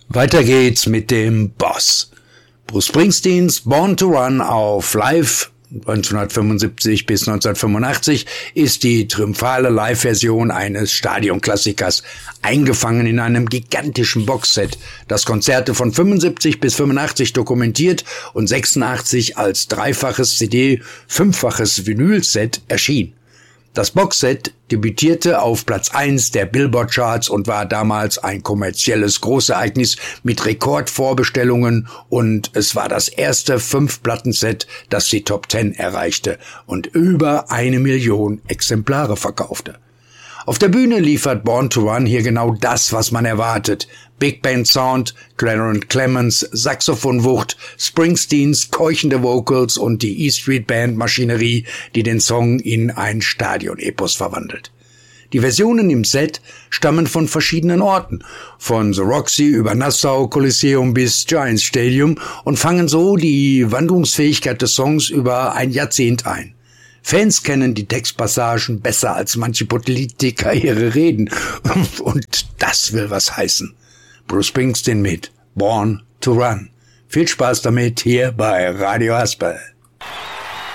Weiter geht's mit dem Boss. Bruce Springsteens Born to Run auf Live 1975 bis 1985 ist die triumphale Live-Version eines Stadionklassikers, eingefangen in einem gigantischen Boxset, das Konzerte von 75 bis 85 dokumentiert und 86 als dreifaches CD, fünffaches Vinylset erschien. Das Boxset debütierte auf Platz 1 der Billboard-Charts und war damals ein kommerzielles Großereignis mit Rekordvorbestellungen, und es war das erste 5-Platten-Set, das die Top 10 erreichte und über 1 Million Exemplare verkaufte. Auf der Bühne liefert Born to Run hier genau das, was man erwartet. Big Band Sound, Clarence Clemons Saxophonwucht, Springsteens keuchende Vocals und die E Street Band Maschinerie, die den Song in ein Stadionepos verwandelt. Die Versionen im Set stammen von verschiedenen Orten, von The Roxy über Nassau Coliseum bis Giants Stadium, und fangen so die Wandlungsfähigkeit des Songs über ein Jahrzehnt ein. Fans kennen die Textpassagen besser als manche Politiker ihre Reden. Und das will was heißen. Bruce Springsteen mit Born to Run. Viel Spaß damit hier bei Radio Haspel.